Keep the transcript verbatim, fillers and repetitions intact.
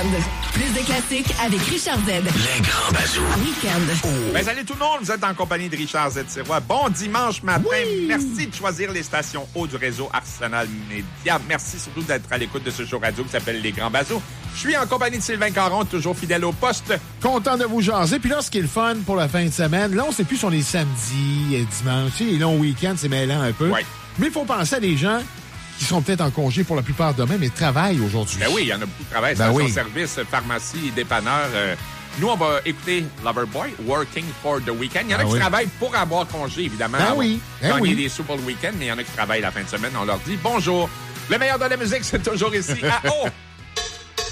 Week-end. Plus de classiques avec Richard Z. Les grands bazous. Week-end. Oh. Ben, salut tout le monde, vous êtes en compagnie de Richard Z. Sirois. Bon dimanche matin. Oui. Merci de choisir les stations haut du réseau Arsenal Média. Merci surtout d'être à l'écoute de ce show radio qui s'appelle Les grands bazous. Je suis en compagnie de Sylvain Caron, toujours fidèle au poste. Content de vous jaser. Puis là, ce qui est le fun pour la fin de semaine, là, on sait plus si on est samedi et dimanche. Tu sais, les longs week-ends, c'est mêlant un peu. Ouais. Mais il faut penser à des gens qui sont peut-être en congé pour la plupart demain, mais travaillent aujourd'hui. Ben oui, il y en a beaucoup de travail. Ben oui. Station-service, pharmacie, dépanneur. Euh, nous, on va écouter Loverboy, Working for the Weekend. Il y en a ben qui oui. travaillent pour avoir congé, évidemment. Ben oui. Ben gagner oui. des sous pour le week-end, mais il y en a qui travaillent la fin de semaine. On leur dit bonjour. Le meilleur de la musique, c'est toujours ici à O